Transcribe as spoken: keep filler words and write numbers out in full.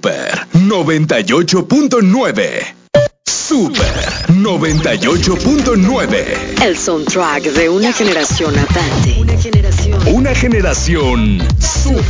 Super noventa y ocho punto nueve. Super noventa y ocho punto nueve. El soundtrack de una generación andante. Una generación. Una generación super.